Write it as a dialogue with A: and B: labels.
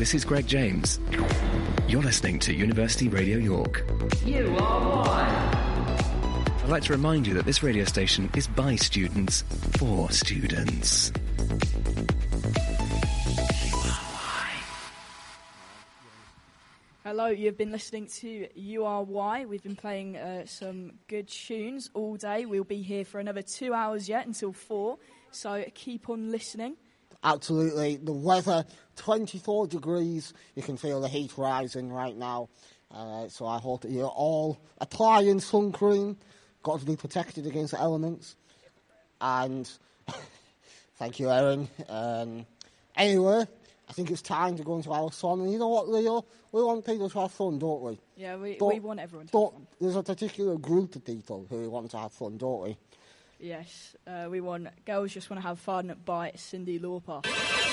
A: this is Greg James. You're listening to University Radio York.
B: You are one.
A: I'd like to remind you that this radio station is by students, for students.
C: Hello, you've been listening to URY. We've been playing some good tunes all day. We'll be here for another 2 hours yet until 4, so keep on listening.
D: Absolutely. The weather, 24 degrees. You can feel the heat rising right now. So I hope that you're all applying sun cream. Got to be protected against the elements. And thank you, Erin. Anyway, I think it's time to go into our song. And you know what, Leo? We want people to have fun, don't we?
C: Yeah, we want everyone to have fun.
D: There's a particular group of people who want to have fun, don't we?
C: Yes, we want Girls Just Want to Have Fun by Cyndi Lauper.